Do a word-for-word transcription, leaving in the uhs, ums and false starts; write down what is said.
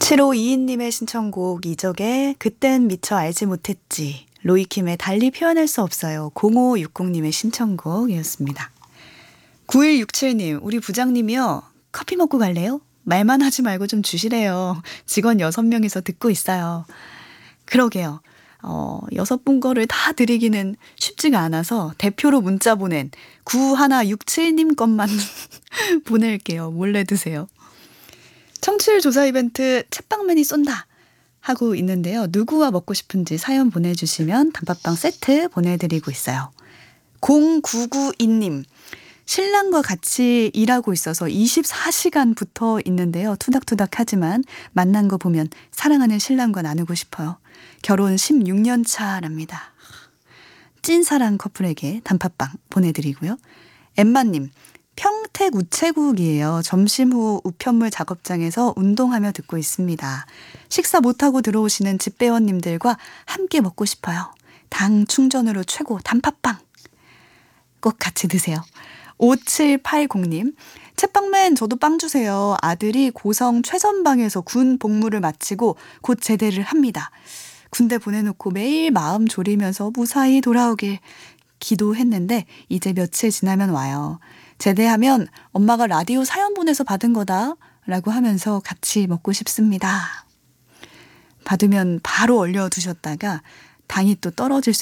칠오이이님의 신청곡 이적의 그땐 미처 알지 못했지, 로이킴의 달리 표현할 수 없어요, 공오육공님의 신청곡이었습니다. 구일육칠님, 우리 부장님이요, 커피 먹고 갈래요? 말만 하지 말고 좀 주시래요. 직원 여섯 명이서 듣고 있어요. 그러게요. 어, 여섯 분 거를 다 드리기는 쉽지가 않아서 대표로 문자 보낸 구일육칠님 것만 보낼게요. 몰래 드세요. 청취율 조사 이벤트 챗방맨이 쏜다 하고 있는데요. 누구와 먹고 싶은지 사연 보내주시면 단팥빵 세트 보내드리고 있어요. 공구구이님, 신랑과 같이 일하고 있어서 이십사 시간 붙어 있는데요. 투닥투닥하지만 만난 거 보면 사랑하는 신랑과 나누고 싶어요. 결혼 십육 년 차랍니다. 찐사랑 커플에게 단팥빵 보내드리고요. 엠마님, 평택 우체국이에요. 점심 후 우편물 작업장에서 운동하며 듣고 있습니다. 식사 못하고 들어오시는 집배원님들과 함께 먹고 싶어요. 당 충전으로 최고 단팥빵. 꼭 같이 드세요. 오칠팔공님, 채빵맨 저도 빵 주세요. 아들이 고성 최선방에서 군 복무를 마치고 곧 제대를 합니다. 군대 보내놓고 매일 마음 졸이면서 무사히 돌아오길 기도했는데 이제 며칠 지나면 와요. 제대하면 엄마가 라디오 사연 보내서 받은 거다 라고 하면서 같이 먹고 싶습니다. 받으면 바로 얼려두셨다가 당이 또 떨어질 수